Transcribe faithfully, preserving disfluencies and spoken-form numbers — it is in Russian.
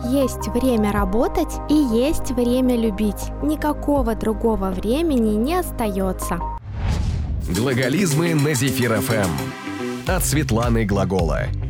Есть время работать и есть время любить. Никакого другого времени не остается. Глаголизмы на Зефир эф эм от Светланы Глагола.